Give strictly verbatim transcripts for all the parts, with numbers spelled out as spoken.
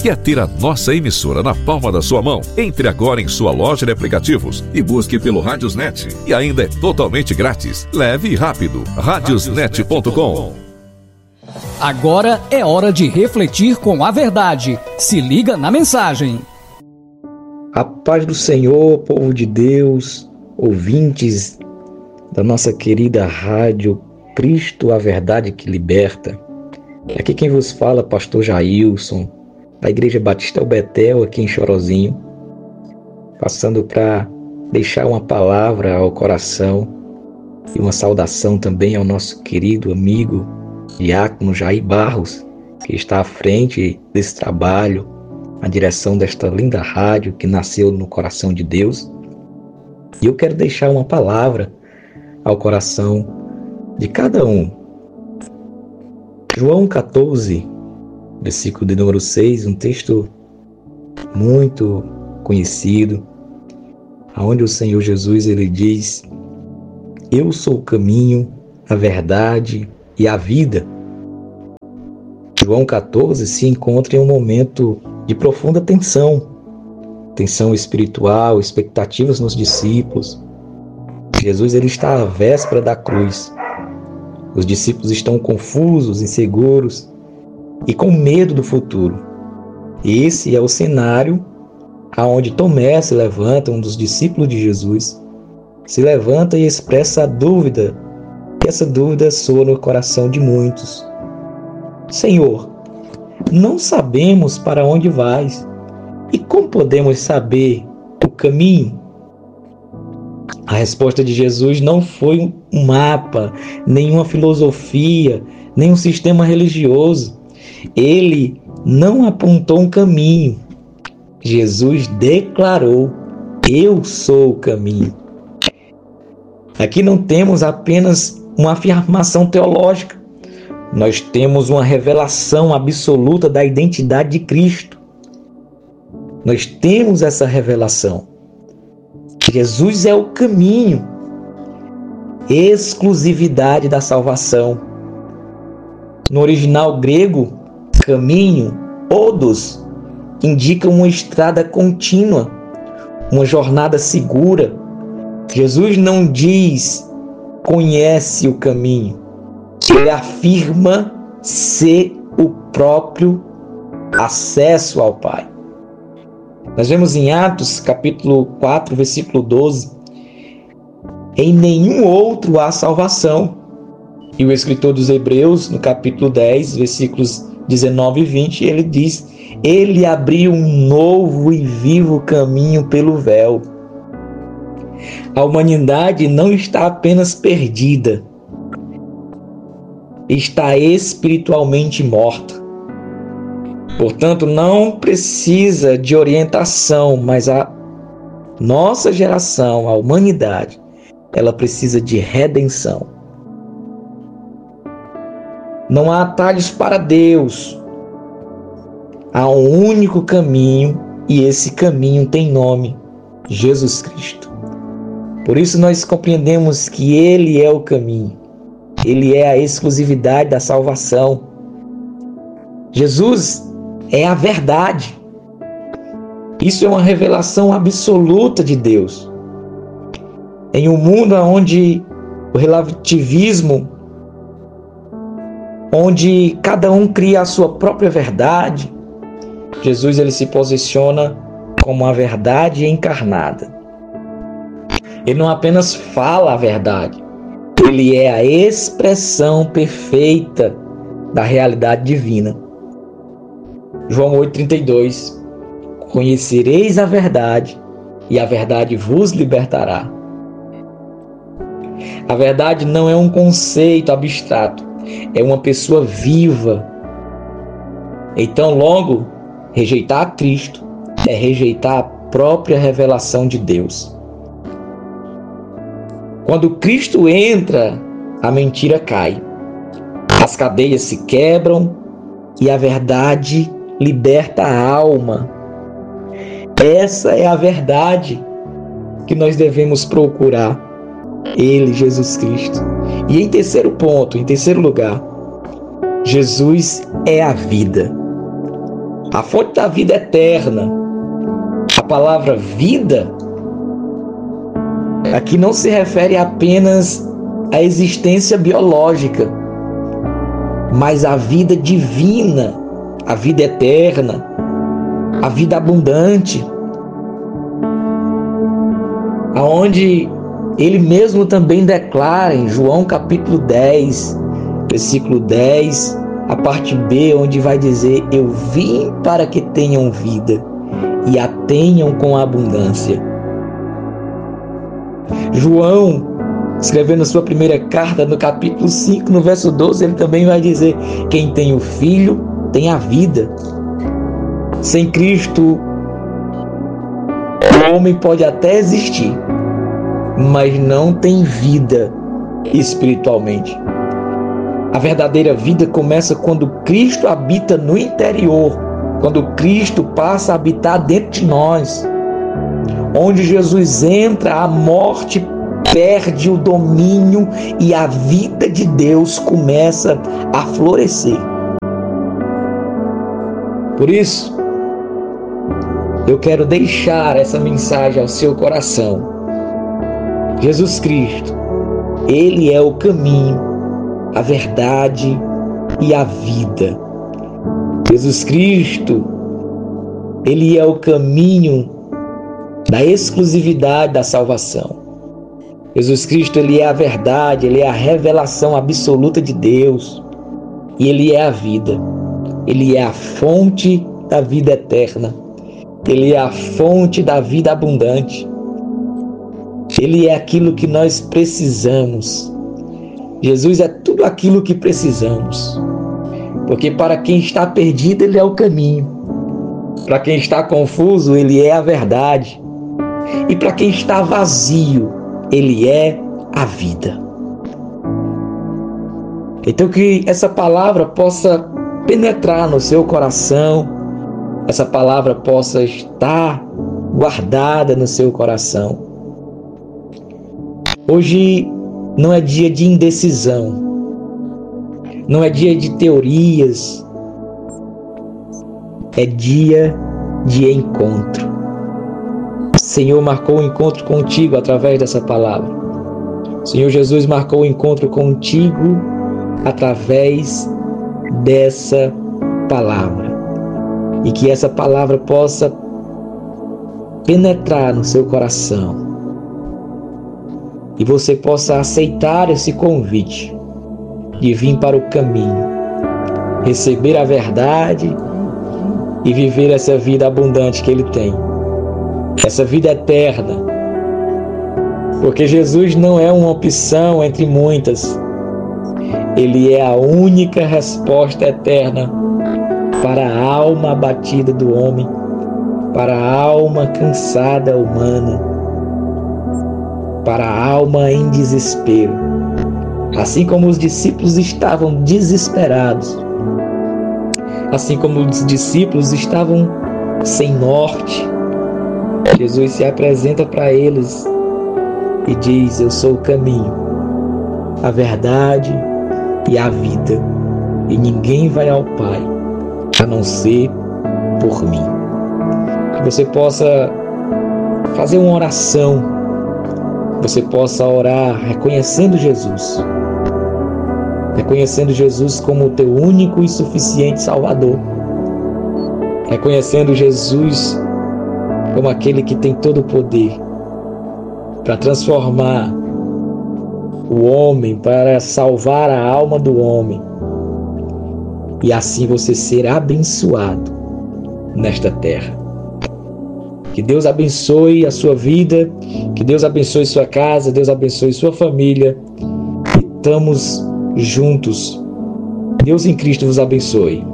Quer ter a nossa emissora na palma da sua mão? Entre agora em sua loja de aplicativos e busque pelo Radiosnet. E ainda é totalmente grátis. Leve e rápido. radiosnet ponto com. Agora é hora de refletir com a verdade. Se liga na mensagem. A paz do Senhor, povo de Deus, ouvintes da nossa querida rádio Cristo, a Verdade que Liberta. Aqui quem vos fala, pastor Jailson, da Igreja Batista Betel, aqui em Chorozinho, passando para deixar uma palavra ao coração e uma saudação também ao nosso querido amigo diácono Jair Barros, que está à frente desse trabalho, na direção desta linda rádio que nasceu no coração de Deus. E eu quero deixar uma palavra ao coração de cada um. João catorze, versículo de número seis, um texto muito conhecido, onde o Senhor Jesus ele diz: eu sou o caminho, a verdade e a vida. João catorze se encontra em um momento de profunda tensão, tensão espiritual, expectativas nos discípulos. Jesus ele está à véspera da cruz. Os discípulos estão confusos, inseguros e com medo do futuro. Esse é o cenário aonde Tomé se levanta, um dos discípulos de Jesus, se levanta e expressa a dúvida, e essa dúvida soa no coração de muitos. Senhor, não sabemos para onde vais, e como podemos saber o caminho? A resposta de Jesus não foi um mapa, nenhuma filosofia, nenhum sistema religioso. Ele não apontou um caminho. Jesus declarou: eu sou o caminho. Aqui não temos apenas uma afirmação teológica. Nós temos uma revelação absoluta da identidade de Cristo. Nós temos essa revelação. Jesus é o caminho, exclusividade da salvação. No original grego, caminho, odos, indica uma estrada contínua, uma jornada segura. Jesus não diz, conhece o caminho. Ele afirma ser o próprio acesso ao Pai. Nós vemos em Atos, capítulo quatro, versículo doze, em nenhum outro há salvação. E o escritor dos Hebreus, no capítulo dez, versículos dezenove e vinte, ele diz: ele abriu um novo e vivo caminho pelo véu. A humanidade não está apenas perdida, está espiritualmente morta. Portanto, não precisa de orientação, mas a nossa geração, a humanidade, ela precisa de redenção. Não há atalhos para Deus. Há um único caminho e esse caminho tem nome: Jesus Cristo. Por isso nós compreendemos que Ele é o caminho. Ele é a exclusividade da salvação. Jesus é a verdade. Isso é uma revelação absoluta de Deus. Em um mundo onde o relativismo, onde cada um cria a sua própria verdade, Jesus ele se posiciona como a verdade encarnada. Ele não apenas fala a verdade, ele é a expressão perfeita da realidade divina. João oito, trinta e dois. Conhecereis a verdade, e a verdade vos libertará. A verdade não é um conceito abstrato, é uma pessoa viva. Então, logo, rejeitar Cristo é rejeitar a própria revelação de Deus. Quando Cristo entra, a mentira cai. As cadeias se quebram e a verdade liberta a alma. Essa é a verdade que nós devemos procurar. Ele, Jesus Cristo. E em terceiro ponto, em terceiro lugar, Jesus é a vida. a fonte da vida eterna. A palavra vida aqui não se refere apenas à existência biológica, mas à vida divina, a vida eterna, a vida abundante, aonde ele mesmo também declara em João capítulo dez, versículo dez, a parte B, onde vai dizer: eu vim para que tenham vida e a tenham com abundância. João, escrevendo sua primeira carta no capítulo cinco, no verso doze, ele também vai dizer: quem tem o Filho tem a vida. Sem Cristo, o homem pode até existir, mas não tem vida espiritualmente. A verdadeira vida começa quando Cristo habita no interior, quando Cristo passa a habitar dentro de nós. Onde Jesus entra, a morte perde o domínio e a vida de Deus começa a florescer. Por isso, eu quero deixar essa mensagem ao seu coração. Jesus Cristo, Ele é o caminho, a verdade e a vida. Jesus Cristo, Ele é o caminho da exclusividade da salvação. Jesus Cristo, Ele é a verdade, Ele é a revelação absoluta de Deus. E Ele é a vida. Ele é a fonte da vida eterna. Ele é a fonte da vida abundante. Ele é aquilo que nós precisamos. Jesus é tudo aquilo que precisamos. Porque para quem está perdido, Ele é o caminho. Para quem está confuso, Ele é a verdade. E para quem está vazio, Ele é a vida. Então que essa palavra possa penetrar no seu coração, essa palavra possa estar guardada no seu coração. Hoje não é dia de indecisão, não é dia de teorias, é dia de encontro. O Senhor marcou o encontro contigo através dessa palavra. O Senhor Jesus marcou o encontro contigo através dessa palavra. E que essa palavra possa penetrar no seu coração. E você possa aceitar esse convite de vir para o caminho, receber a verdade e viver essa vida abundante que Ele tem. Essa vida eterna. Porque Jesus não é uma opção entre muitas. Ele é a única resposta eterna para a alma abatida do homem, para a alma cansada humana, para a alma em desespero. Assim como os discípulos estavam desesperados, assim como os discípulos estavam sem norte, Jesus se apresenta para eles e diz: eu sou o caminho, a verdade e a vida, e ninguém vai ao Pai a não ser por mim. Que você possa fazer uma oração, você possa orar reconhecendo Jesus, reconhecendo Jesus como o teu único e suficiente Salvador, reconhecendo Jesus como aquele que tem todo o poder para transformar o homem, para salvar a alma do homem, e assim você ser abençoado nesta terra. Que Deus abençoe a sua vida, que Deus abençoe sua casa, Deus abençoe sua família. E estamos juntos. Deus em Cristo vos abençoe.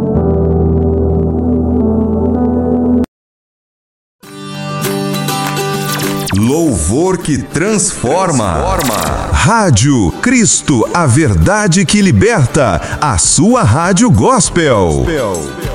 Louvor que transforma. Rádio Cristo, a verdade que liberta. A sua rádio gospel.